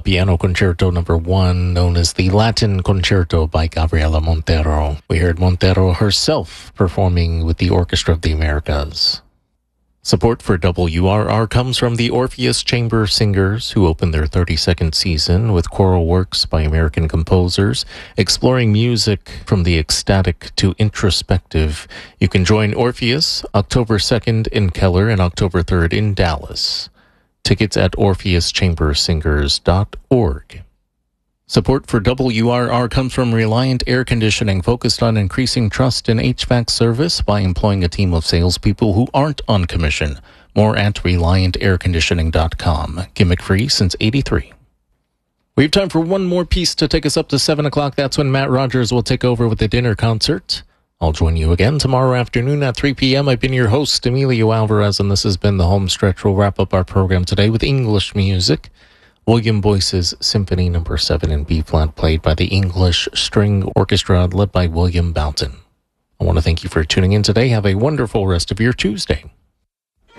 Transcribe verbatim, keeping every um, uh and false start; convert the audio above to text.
the Piano Concerto Number One, known as the Latin Concerto by Gabriela Montero. We heard Montero herself performing with the Orchestra of the Americas. Support for W R R comes from the Orpheus Chamber Singers, who opened their thirty-second season with choral works by American composers, exploring music from the ecstatic to introspective. You can join Orpheus October second in Keller and October third in Dallas. Tickets at orpheus chamber singers dot org. Support for W R R comes from Reliant Air Conditioning, focused on increasing trust in H V A C service by employing a team of salespeople who aren't on commission. More at reliant air conditioning dot com. Gimmick-free since eighty-three. We have time for one more piece to take us up to seven o'clock. That's when Matt Rogers will take over with the dinner concert. I'll join you again tomorrow afternoon at three p.m. I've been your host, Emilio Alvarez, and this has been The Home Stretch. We'll wrap up our program today with English music. William Boyce's Symphony Number seven in B-flat, played by the English String Orchestra, led by William Boughton. I want to thank you for tuning in today. Have a wonderful rest of your Tuesday.